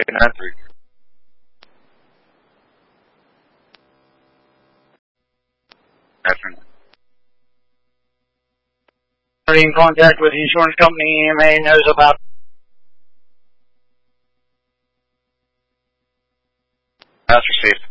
893. Afternoon. Are you in contact with the insurance company EMA knows about? That's received.